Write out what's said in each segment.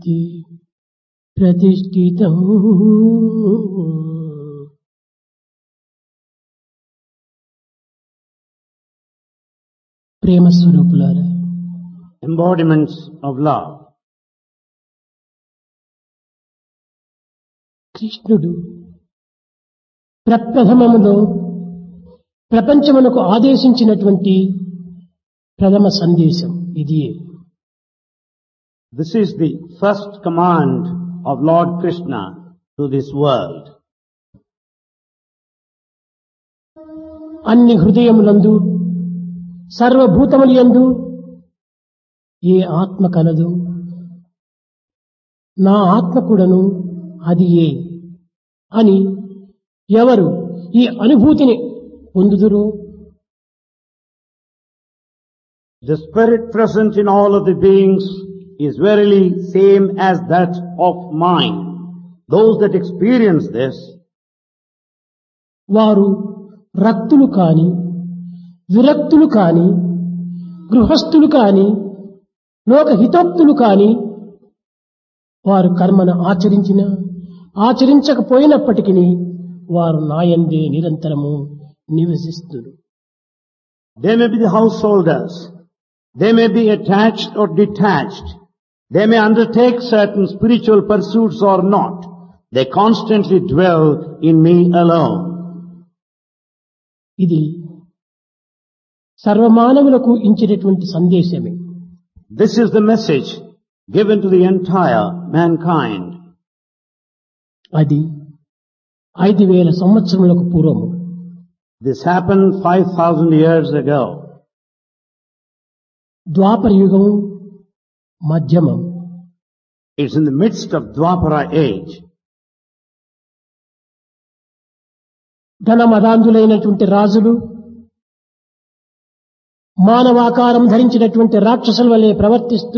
నాస్తి ప్రతిష్ఠితం. ప్రేమ స్వరూపులారా, embodiments of love. కృష్ణుడు ప్రప్రథమములో ప్రపంచమునకు ఆదేశించినటువంటి ప్రథమ సందేశం ఇదియే. This is the first command of Lord Krishna to this world. అన్ని హృదయములందు సర్వభూతములందు ఏ ఆత్మ కలదు, నా ఆత్మ కూడాను అది ఏ అని ఎవరు ఈ అనుభూతిని పొందుదురో, The spirit present in all of the beings is verily same as that of mine. Those that experience this, వారు రక్తులు కాని, విరక్తులు కాని, గృహస్థులు కాని, లోకహితోక్తులు కాని, వారు కర్మను ఆచరించకపోయినప్పటికీ వారు నాయందే నిరంతరము నివసిస్తున్నారు. they may be the householders, they may be attached or detached, they may undertake certain spiritual pursuits or not, they constantly dwell in me alone. ఇది సర్వమానవులకు ఇచ్చినటువంటి సందేశమే. This is the message given to the entire mankind. అది 5000 సంవత్సరములకు పూర్వము. This happened 5,000 years ago. ద్వాపర యుగము మధ్యమం. It's in the midst of Dwapara age. ధనమదాంధులైనటువంటి రాజులు మానవాకారం ధరించినటువంటి రాక్షసుల వలె ప్రవర్తిస్తూ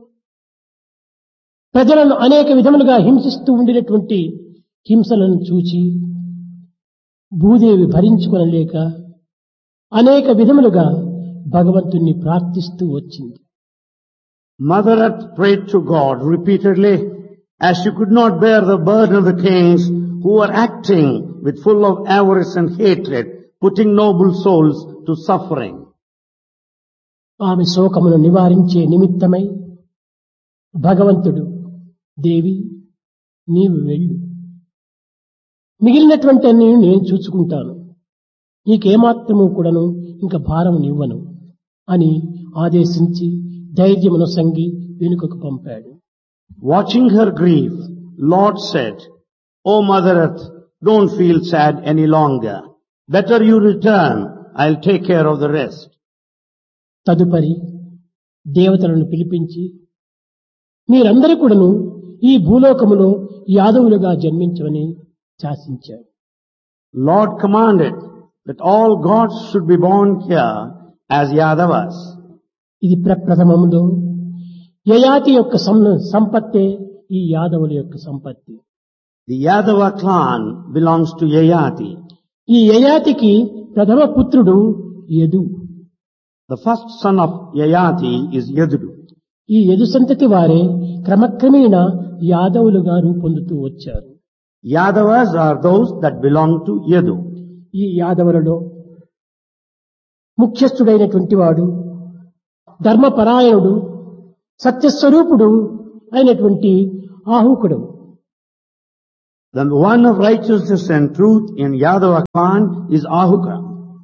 ప్రజలను అనేక విధములుగా హింసిస్తూ ఉండినటువంటి హింసలను చూచి భూదేవి భరించుకొనలేక అనేక విధములుగా భగవంతుణ్ణి ప్రార్థిస్తూ వచ్చింది. Mother Earth prayed to God repeatedly as she could not bear the burden of the kings who were acting with full of avarice and hatred, putting noble souls to suffering. ఆమె శోకమును నివారించే నిమిత్తమై భగవంతుడు, దేవి నీవు వెళ్ళు, మిగిలినటువంటి అన్ని నేను చూసుకుంటాను, నీకేమాత్రము కూడాను ఇంకా భారం ఇవ్వను అని ఆదేశించి ధైర్యమును సంగి వెనుకకు పంపాడు. Watching her grief, Lord said, "O Mother Earth, don't feel sad any longer. Better you return, I'll take care of the rest." తదుపరి దేవతలను పిలిపించి మీరందరూ కూడాను ఈ భూలోకములో యాదవులుగా జన్మించమని శాసించాడు. Lord commanded that all gods should be born here as Yadavas. ఇది ప్రప్రథమములో యయాతి యొక్క సంపత్తే ఈ యాదవుల యొక్క సంపత్తి. The Yadava clan belongs to Yayati. ఈ యయాతికి ప్రథమ పుత్రుడు Yadu. The first son of Yayati is Yadudu. ఈ యదు సంతతి వారే క్రమక్రమేణా యాదవులుగా రూపొందుతూ వచ్చారు. Yadavas are those that belong to Yadu. ఈ యాదవులలో ముఖ్యస్థుడైనటువంటి వాడు ధర్మపరాయణుడు సత్యస్వరూపుడు అయినటువంటి ఆహుకుడు. The one of righteousness and truth in Yadava clan is Ahuka.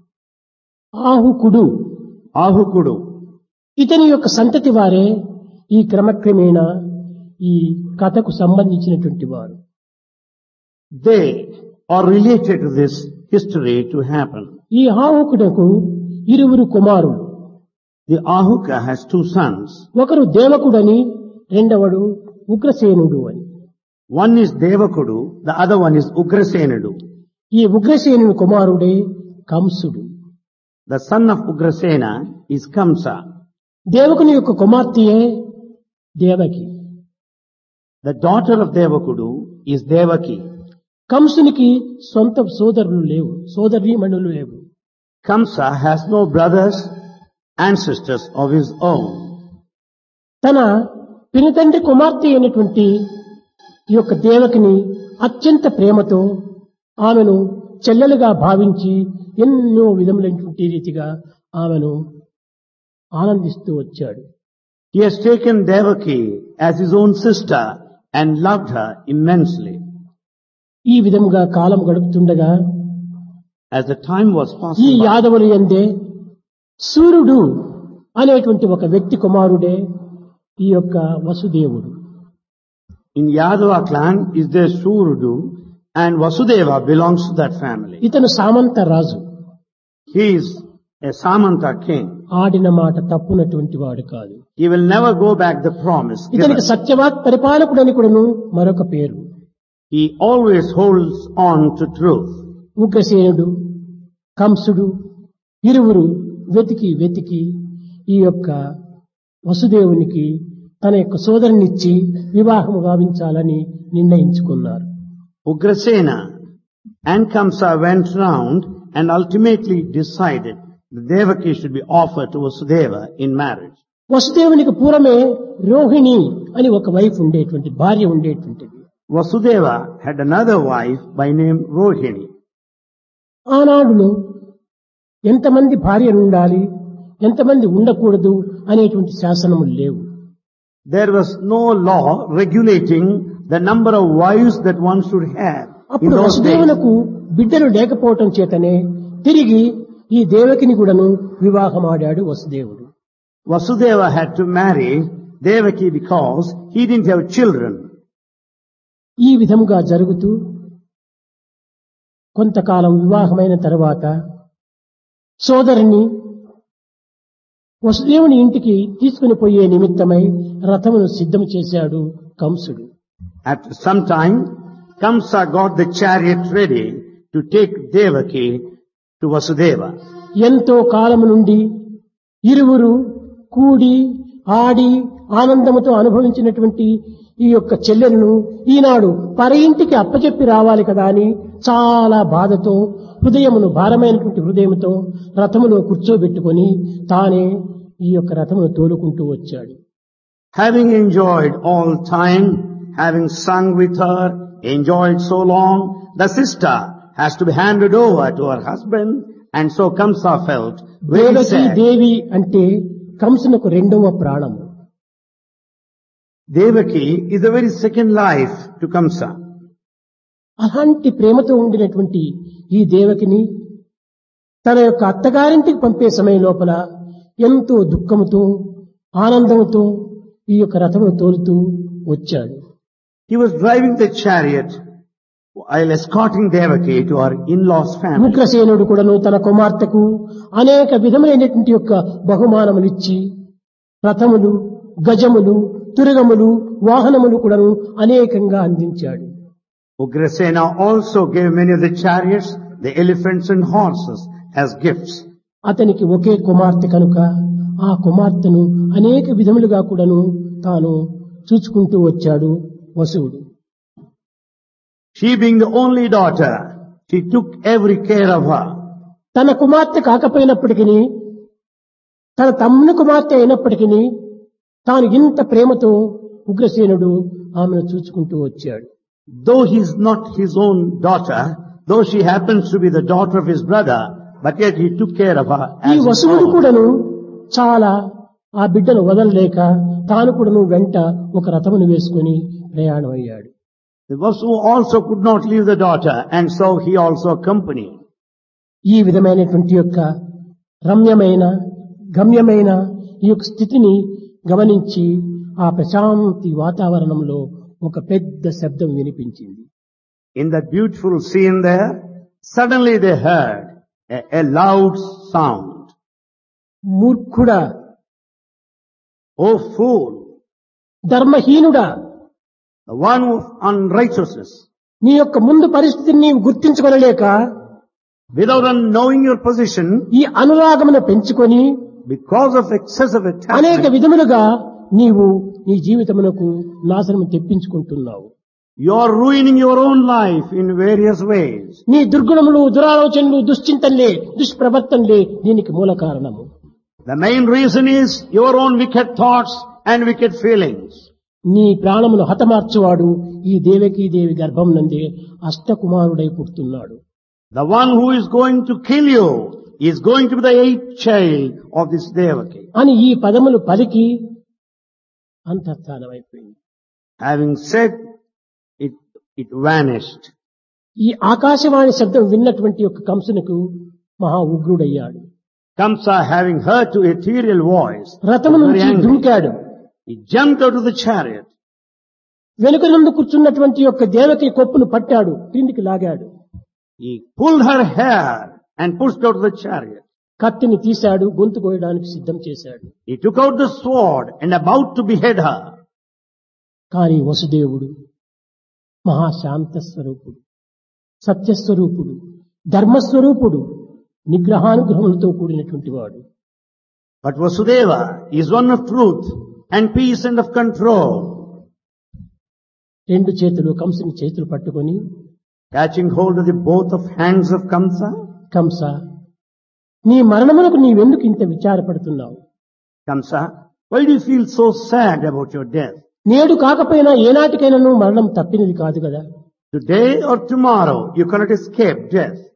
ఆహుకుడు. ఇతని యొక్క సంతతి వారే ఈ క్రమక్రమేణా ఈ కథకు సంబంధించినటువంటి వారు. They are related to this history to happen. ఈ ఆహుకుడకు 2 కుమారులు. The Ahuka has 2 sons. ఒకరు దేవకుడని, రెండవడు ఉగ్రసేనుడు అని. One is Devakudu, the other one is Ugrasenudu. ఈ ఉగ్రసేనుని కుమారుడే కంసుడు. The son of Ugrasena is Kamsa. దేవకుని యొక్క కుమార్తెయే Devaki. The daughter of Devakudu is Devaki. కంసునికి సొంత సోదరులు లేవు, సోదరీమణులు లేవు. Kamsa has no brothers and sisters of his own. తన పినతండ్రి కుమార్తె అయినటువంటి ఈ యొక్క దేవకిని అత్యంత ప్రేమతో ఆమెను చెల్లెలుగా భావించి ఎన్నో విధములైనటువంటి రీతిగా ఆమెను ఆనందిస్తూ వచ్చాడు. He has taken Devaki as his own sister and loved her immensely. ఈ విధముగా కాలం గడుపుతుండగా As the time was ఈ passing by, యాదవులు యందే సూర్యుడు అనేటువంటి ఒక వ్యక్తి కుమారుడే ఈ యొక్క వసుదేవుడు. in Yadava clan is there Surudu, and Vasudeva belongs to that family. ఇతను సామంత రాజు. He is a Samanta king. ఆడిన మాట తప్పునటువంటి వాడు కాదు. He will never go back the promise given. ఇతనికి సత్యవాక్ పరిపాలకుడని కూడాను మరొక పేరు. He always holds on to truth. ఉగ్రసేనుడు, కంసుడు ఇరువురు వెతికి ఈ యొక్క వసుదేవునికి తన యొక్క సోదరునిచ్చి వివాహము గావించాలని నిర్ణయించుకున్నారు. Ugrasena and Kamsa went round and ultimately decided that Devaki should be offered to Vasudeva in marriage. వసుదేవునికి పూర్వమే రోహిణి అని ఒక వైఫ్ ఉండేటువంటి భార్య ఉండేటువంటిది. Vasudeva had another wife by name Rohini. ఆనాడులో ఎంతమంది భార్యలు ఉండాలి, ఎంతమంది ఉండకూడదు అనేటువంటి శాసనములు లేవు. There was no law regulating the number of wives that one should have. In అప్పుడు those days, వసుదేవునకు బిడ్డలు లేకపోవటం చేతనే తిరిగి ఈ దేవకిని కూడాను వివాహమాడాడు వసుదేవుడు. Vasudeva had to marry Devaki because he didn't have children. ఈ విధముగా జరుగుతూ కొంతకాలం వివాహమైన తర్వాత సోదరుని వసుదేవుని ఇంటికి తీసుకుని పోయే నిమిత్తమై రథమును సిద్ధం చేశాడు కంసుడు. After some time, Kamsa got the chariot ready to take Devaki to Vasudeva. ఎంతో కాలము నుండి ఇరువురు కూడి ఆడి ఆనందముతో అనుభవించినటువంటి ఈ యొక్క చెల్లెలను ఈనాడు పర ఇంటికి అప్పచెప్పి రావాలి కదా అని చాలా బాధతో హృదయమును భారమైనటువంటి హృదయముతో రథములో కూర్చోబెట్టుకొని తానే ఈ యొక్క రథమును తోలుకుంటూ వచ్చాడు. Having enjoyed all time, having sung with her, enjoyed so long, the sister has to be handed over to her husband, and so Kamsa felt very Devaki sad. దేవి అంటే కంసునకు రెండవ ప్రాణము. Devaki is the very second life to Kamsa. అలాంటి ప్రేమతో ఉండినటువంటి ఈ దేవకిని తన యొక్క అత్తగారింటికి పంపే సమయం లోపల ఎంతో దుఃఖముతో ఆనందముతో ఈ యొక్క రథమును తోలుతూ వచ్చాడు. He was driving the chariot while escorting Devaki to her in-laws' family. ఉగ్రసేనుడు కూడాను తన కుమార్తెకు అనేక విధములైనటువంటి యొక్క బహుమానములిచ్చి రథములు, గజములు, తురగములు, వాహనములు కూడాను అనేకంగా అందించాడు. Ugrasena also gave many of the chariots, the elephants and horses as gifts. అతనికి ఒకే కుమార్తె కనుక ఆ కుమార్తెను అనేక విధములుగా కూడాను తాను చూచుకుంటూ వచ్చాడు వసువుడు. She being the only daughter, she took every care of her. తన కుమార్తె కాకపోయినప్పటికీ తన తమ్ముని కుమార్తె అయినప్పటికీ తాను ఇంత ప్రేమతో ఉగ్రసేనుడు ఆమెను చూచుకుంటూ వచ్చాడు. Though he is not his own daughter, though she happens to be the daughter of his brother, but yet he took care of her ఈ as his వసువుడు own. కూడాను చాలా ఆ బిడ్డను వదలలేక తాను కూడాను వెంట ఒక రథమును వేసుకుని ప్రయాణం అయ్యాడు. The Vasu also could not leave the daughter, and so he also accompanied. ఈ విధమైనటువంటి యొక్క రమ్యమైన గమ్యమైన ఈ యొక్క స్థితిని గమనించి ఆ ప్రశాంతి వాతావరణంలో ఒక పెద్ద శబ్దం వినిపించింది. In that beautiful scene there, suddenly they heard a loud sound. మూర్ఖుడా, Oh fool, ధర్మహీనుడా, the one of unrighteousness, నీ యొక్క ముందు పరిస్థితిని నీవు గుర్తించుకొనలేక without knowing your position, ఈ అనురాగమును పెంచుకొని because of excessive అనేక attachment, విధములుగా నీవు నీ జీవితమునకు నాశనం తెప్పించుకుంటున్నావు. you are ruining your own life in various ways. నీ దుర్గుణములు, దురాలోచనలు, దుశ్చింతనలే, దుష్ప్రవర్తనలే దీనికి మూల కారణము. The main reason is your own wicked thoughts and wicked feelings. నీ ప్రాణమును హతమార్చువాడు ఈ దేవకీదేవి గర్భం నందే అష్టకుమారుడై పుడుతున్నాడు. The one who is going to kill you is going to be the 8th child of this Devaki. అని ఈ పదములు పలికి అంతఃస్థానమైపోయింది. Having said it vanished. ఈ ఆకాశవాణి శబ్దం విన్నటువంటి యొక్క కంసునికి మహా ఉగ్రుడయ్యాడు. Kamsa, having heard to ethereal voice, రథము was very నుంచి angry. దుమికాడు. He jumped out of the chariot. వెనుక నుండి కూర్చున్నటువంటి యొక్క దేవకి కొప్పును పట్టాడు, క్రిందికి లాగాడు. He pulled her hair and pushed out of the chariot. కత్తిని తీశాడు, గొంతు కోయడానికి సిద్ధం చేశాడు. He took out the sword and about to behead her. కానీ వసుదేవుడు మహాశాంత స్వరూపుడు, సత్యస్వరూపుడు, ధర్మస్వరూపుడు, నిగ్రహానుగ్రహములతో కూడినటువంటి వాడు. But Vasudeva is one of truth and peace and of control. రెండు చేతులు కంసుని చేతులు పట్టుకొని, Catching hold of the both of hands of Kamsa. Kamsa, నీ మరణమునకు నీవెందుకు ఇంత విచారపడుతున్నావు? Kamsa, why do you feel so sad about your death? నేడు కాకపోయినా ఏనాటికైనా నువ్వు మరణం తప్పినది కాదు కదా. Today or tomorrow you cannot escape death.